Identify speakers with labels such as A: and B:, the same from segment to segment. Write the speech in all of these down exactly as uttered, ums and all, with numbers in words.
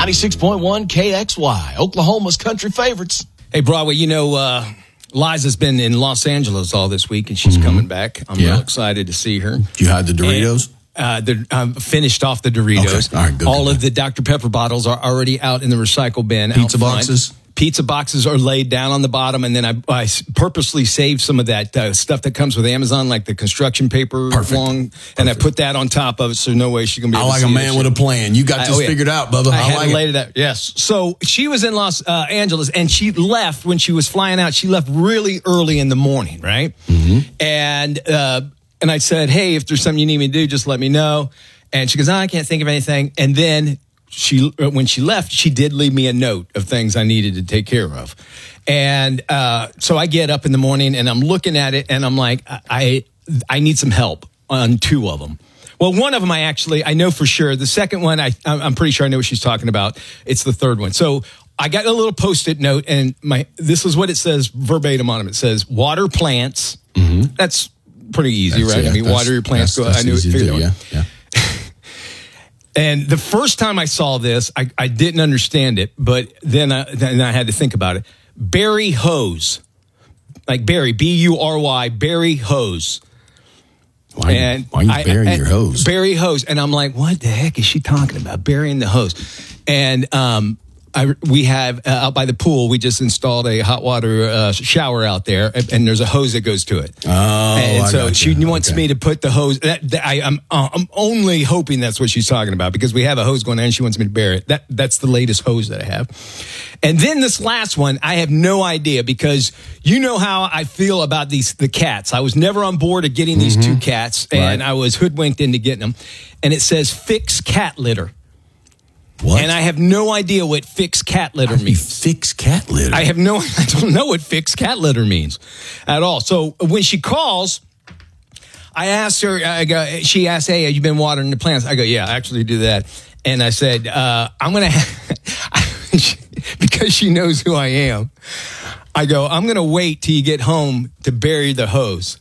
A: ninety-six point one K X Y, Oklahoma's country favorites.
B: Hey, Broadway, you know, uh, Liza's been in Los Angeles all this week, and she's mm-hmm. coming back. I'm yeah. real excited to see her.
C: Did you hide the Doritos?
B: And, uh, the, I'm finished off the Doritos.
C: Okay. All right, good,
B: all
C: good,
B: of
C: good.
B: the Doctor Pepper bottles are already out in the recycle bin.
C: Pizza boxes?
B: Pizza boxes are laid down on the bottom, and then I, I purposely saved some of that uh, stuff that comes with Amazon, like the construction paper
C: Perfect.
B: long,
C: Perfect.
B: and I put that on top of it, so no way she's going to be able
C: I like
B: to see
C: a man with a plan. You got
B: I,
C: this
B: oh, yeah.
C: figured out, Bubba.
B: I,
C: I
B: had
C: like
B: laid it out, yes. So she was in Los uh, Angeles, and she left when she was flying out. She left really early in the morning, right?
C: Mm-hmm.
B: And, uh, and I said, hey, if there's something you need me to do, just let me know. And she goes, oh, I can't think of anything. And then she, when she left, she did leave me a note of things I needed to take care of. And uh, so I get up in the morning and I'm looking at it and I'm like, I I need some help on two of them. Well, one of them I actually, I know for sure. The second one, I, I'm pretty sure I know what she's talking about. It's the third one. So I got a little Post-it note, and my this is what it says verbatim on them. It says, water plants.
C: Mm-hmm.
B: That's pretty easy,
C: that's,
B: right?
C: Yeah,
B: I mean, water your plants.
C: That's,
B: go.
C: that's
B: I knew it. Figured
C: do,
B: it
C: yeah, yeah.
B: And the first time I saw this, I, I didn't understand it, but then I, then I had to think about it. Berry hose. Like berry, B U R Y, berry hose.
C: Why, and why are you burying I, your hose?
B: Bury hose. And I'm like, what the heck is she talking about? Burying the hose. And um, I, we have, uh, out by the pool, we just installed a hot water uh, shower out there, and, and there's a hose that goes to it.
C: Oh,
B: and
C: I
B: so
C: gotcha.
B: she wants
C: okay.
B: me to put the hose. That, that I, I'm, uh, I'm only hoping that's what she's talking about, because we have a hose going there, and she wants me to bury it. That That's the latest hose that I have. And then this last one, I have no idea, because you know how I feel about these the cats. I was never on board of getting these mm-hmm. two cats, and
C: right.
B: I was hoodwinked into getting them. And it says fix cat litter.
C: What?
B: And I have no idea what fix cat litter means.
C: Fix cat litter?
B: I have no, I don't know what fix cat litter means at all. So when she calls, I asked her, I go, she asked, hey, have you been watering the plants? I go, yeah, I actually do that. And I said, uh, I'm going to, because she knows who I am, I go, I'm going to wait till you get home to bury the hose.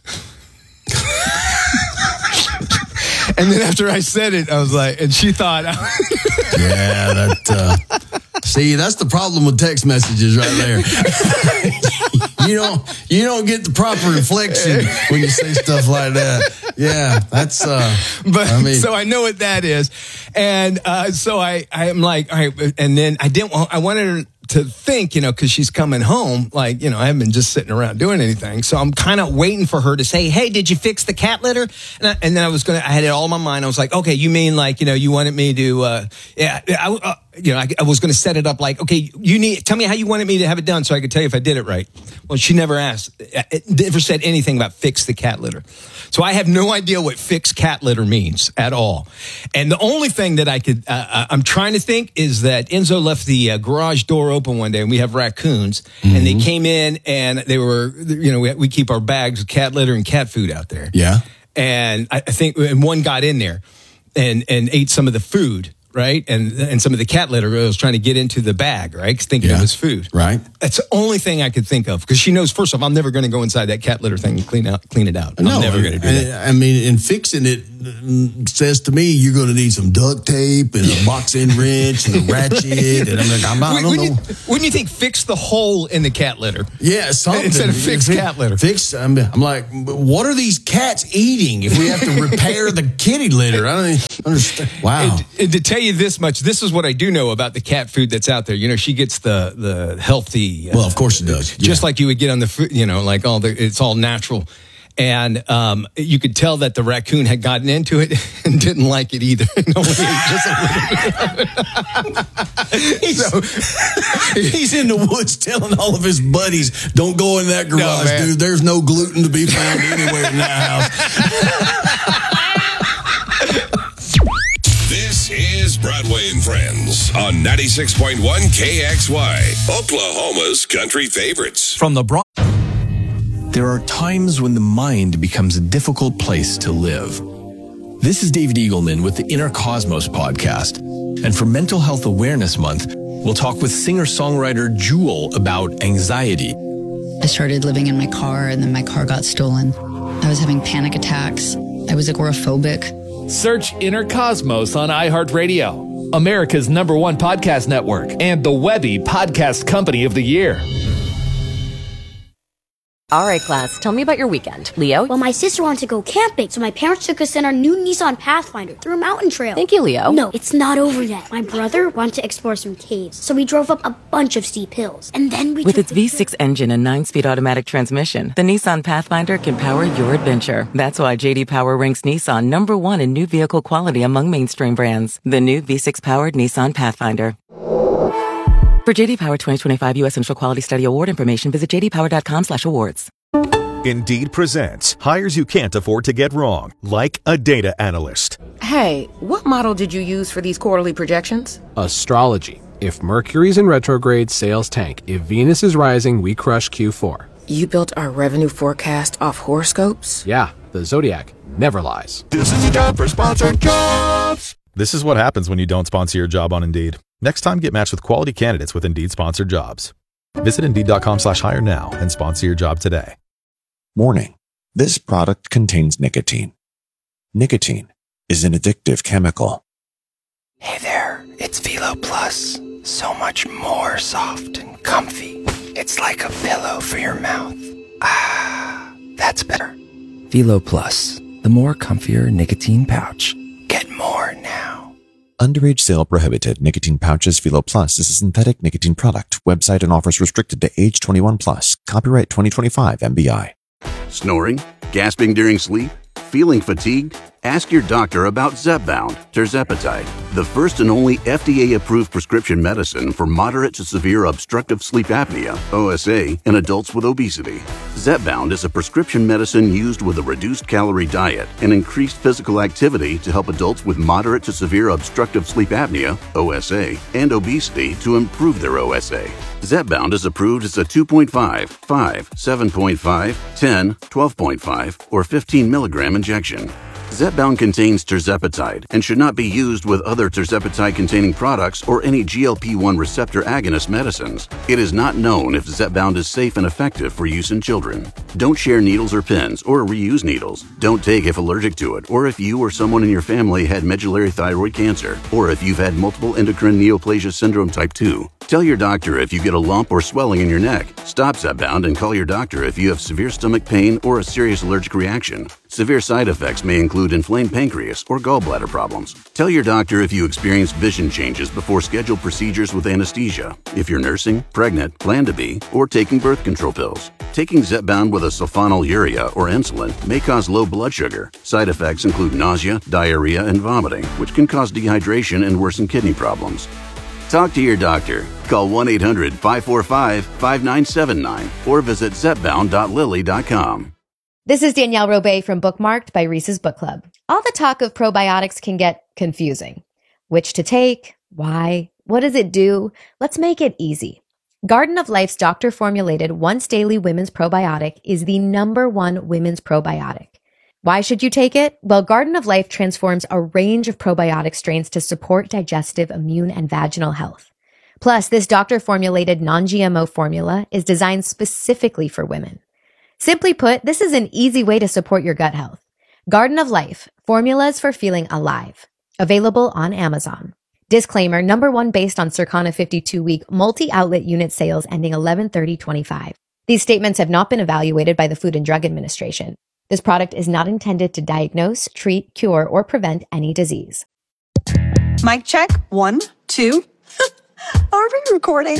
B: And then after I said it, I was like, and she thought.
C: yeah, that, uh, see, that's the problem with text messages right there. you don't, you don't get the proper inflection when you say stuff like that. Yeah, that's, uh,
B: but
C: I mean.
B: So I know what that is. And, uh, so I, I'm like, all right. And then I didn't want, I wanted her to think, you know, because she's coming home, like, you know, I haven't been just sitting around doing anything. So I'm kind of waiting for her to say, hey, did you fix the cat litter? And, I, and then I was going to, I had it all in my mind. I was like, okay, you mean like, you know, you wanted me to, uh, yeah, I, uh, you know, I, I was going to set it up like, okay, you need, tell me how you wanted me to have it done so I could tell you if I did it right. Well, she never asked, never said anything about fix the cat litter. So I have no idea what fix cat litter means at all. And the only thing that I could, uh, I'm trying to think is that Enzo left the uh, garage door open one day, and we have raccoons, mm-hmm. and they came in and they were, you know, we, we keep our bags of cat litter and cat food out there.
C: Yeah.
B: And I, I think, and one got in there and, and ate some of the food. Right. And and some of the cat litter was trying to get into the bag, right? Thinking
C: yeah.
B: it was food.
C: Right.
B: That's the only thing I could think of, because she knows, first off, I'm never going to go inside that cat litter thing and clean out, clean it out.
C: No,
B: I'm never going to do that.
C: I mean, and fixing it says to me, you're going to need some duct tape and a box-end wrench and a ratchet. And I'm like, I'm, I don't
B: wouldn't
C: know.
B: You, wouldn't you think fix the hole in the cat litter?
C: Yeah, something.
B: Instead of fix
C: Fix,
B: cat litter.
C: Fix, I'm, I'm like, what are these cats eating if we have to repair the kitty litter? I don't even understand. Wow.
B: And, and to tell you this much, this is what I do know about the cat food that's out there. You know, she gets the, the healthy. Uh,
C: well, of course she does.
B: Just
C: yeah.
B: like you would get on the food, you know, like all the, it's all natural. And um, you could tell that the raccoon had gotten into it and didn't like it either. No, just a
C: he's, so, he's in the woods telling all of his buddies, don't go in that garage, no, dude. There's no gluten to be found anywhere in that
D: house. This is Broadway and Friends on ninety-six point one K X Y, Oklahoma's country favorites.
E: From the Broad. There are times when the mind becomes a difficult place to live. This is David Eagleman with the Inner Cosmos podcast. And for Mental Health Awareness Month, we'll talk with singer-songwriter Jewel about anxiety.
F: I started living in my car, and then my car got stolen. I was having panic attacks. I was agoraphobic.
G: Search Inner Cosmos on iHeartRadio. America's number one podcast network, and the Webby Podcast Company of the Year.
H: All right, class, tell me about your weekend. Leo?
I: Well, my sister wanted to go camping, so my parents took us in our new Nissan Pathfinder through a mountain trail.
H: Thank you, Leo.
I: No, it's not over yet. My brother wanted to explore some caves, so we drove up a bunch of steep hills. And then we
H: With
I: took
H: its
I: the
H: V six engine and nine-speed automatic transmission, the Nissan Pathfinder can power your adventure. That's why J D Power ranks Nissan number one in new vehicle quality among mainstream brands. The new V six-powered Nissan Pathfinder. For J D Power twenty twenty-five U S Central Quality Study Award information, visit j d power dot com slash awards.
J: Indeed presents hires you can't afford to get wrong, like a data analyst.
K: Hey, what model did you use for these quarterly projections?
L: Astrology. If Mercury's in retrograde, sales tank. If Venus is rising, we crush Q four.
K: You built our revenue forecast off horoscopes?
L: Yeah, the Zodiac never lies.
J: This is a job for sponsored jobs. This is what happens when you don't sponsor your job on Indeed. Next time, get matched with quality candidates with Indeed sponsored jobs. Visit Indeed.com slash hire now and sponsor your job today.
M: Warning. This product contains nicotine. Nicotine is an addictive chemical.
N: Hey there, it's Velo Plus. So much more soft and comfy. It's like a pillow for your mouth. Ah, that's better. Velo Plus, the more comfier nicotine pouch. Get more now.
M: Underage sale prohibited. Nicotine pouches. Velo Plus is a synthetic nicotine product. Website and offers restricted to age twenty-one plus. Copyright twenty twenty-five M B I.
O: Snoring? Gasping during sleep? Feeling fatigued? Ask your doctor about Zepbound, tirzepatide, the first and only F D A-approved prescription medicine for moderate to severe obstructive sleep apnea, O S A, in adults with obesity. Zepbound is a prescription medicine used with a reduced calorie diet and increased physical activity to help adults with moderate to severe obstructive sleep apnea, O S A, and obesity to improve their O S A. Zepbound is approved as a two point five, five, seven point five, ten, twelve point five, or fifteen milligram injection. Zepbound contains tirzepatide and should not be used with other tirzepatide-containing products or any G L P one receptor agonist medicines. It is not known if Zepbound is safe and effective for use in children. Don't share needles or pens or reuse needles. Don't take if allergic to it or if you or someone in your family had medullary thyroid cancer or if you've had multiple endocrine neoplasia syndrome type two. Tell your doctor if you get a lump or swelling in your neck. Stop Zepbound and call your doctor if you have severe stomach pain or a serious allergic reaction. Severe side effects may include inflamed pancreas or gallbladder problems. Tell your doctor if you experience vision changes before scheduled procedures with anesthesia, if you're nursing, pregnant, plan to be, or taking birth control pills. Taking Zepbound with a sulfonylurea or insulin may cause low blood sugar. Side effects include nausea, diarrhea, and vomiting, which can cause dehydration and worsen kidney problems. Talk to your doctor. Call one eight hundred, five four five, five nine seven nine or visit zepbound dot lilly dot com.
P: This is Danielle Robay from Bookmarked by Reese's Book Club. All the talk of probiotics can get confusing. Which to take? Why? What does it do? Let's make it easy. Garden of Life's doctor-formulated once-daily women's probiotic is the number one women's probiotic. Why should you take it? Well, Garden of Life transforms a range of probiotic strains to support digestive, immune, and vaginal health. Plus, this doctor-formulated non-G M O formula is designed specifically for women. Simply put, this is an easy way to support your gut health. Garden of Life, formulas for feeling alive. Available on Amazon. Disclaimer, number one based on Circana fifty-two week multi-outlet unit sales ending eleven thirty twenty-five. These statements have not been evaluated by the Food and Drug Administration. This product is not intended to diagnose, treat, cure, or prevent any disease.
Q: Mic check. One, two. Are we recording?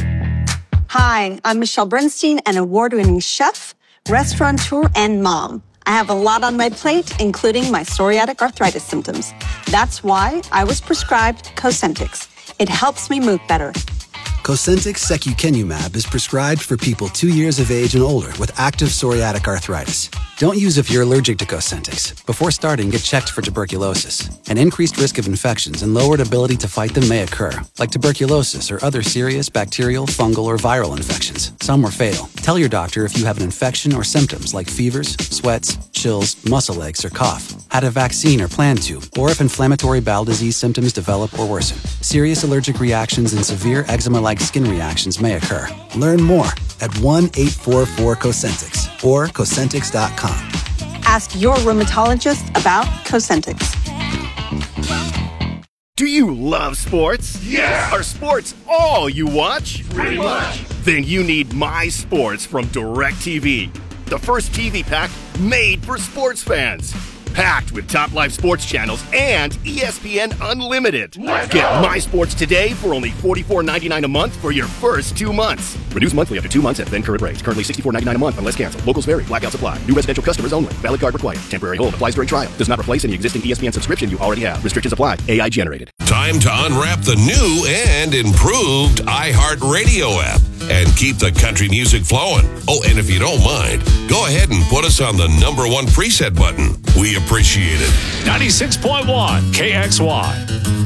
Q: Hi, I'm Michelle Bernstein, an award-winning chef, restaurateur, and mom. I have a lot on my plate, including my psoriatic arthritis symptoms. That's why I was prescribed Cosentyx. It helps me move better.
R: Cosentyx secukinumab is prescribed for people two years of age and older with active psoriatic arthritis. Don't use if you're allergic to Cosentyx. Before starting, get checked for tuberculosis. An increased risk of infections and lowered ability to fight them may occur, like tuberculosis or other serious bacterial, fungal, or viral infections. Some are fatal. Tell your doctor if you have an infection or symptoms like fevers, sweats, chills, muscle aches, or cough, had a vaccine or plan to, or if inflammatory bowel disease symptoms develop or worsen. Serious allergic reactions and severe eczema-like skin reactions may occur. Learn more at one eight four four Cosentyx or Cosentyx dot com.
Q: Ask your rheumatologist about Cosentyx.
S: Do you love sports?
T: Yes!
S: Are sports all you watch?
T: Pretty much.
S: Then you need My Sports from DirecTV, the first T V pack made for sports fans. Packed with top live sports channels and E S P N Unlimited.
T: Let's
S: Get
T: go.
S: My Sports today for only forty-four ninety-nine a month for your first two months. Reduce monthly after two months at then current rates. Currently sixty-four ninety-nine a month unless canceled. Locals vary. Blackouts apply. New residential customers only. Valid card required. Temporary hold applies during trial. Does not replace any existing E S P N subscription you already have. Restrictions apply. A I generated.
D: Time to unwrap the new and improved iHeartRadio app and keep the country music flowing. Oh, and if you don't mind, go ahead and put us on the number one preset button. We appreciate it.
U: ninety-six point one K X Y.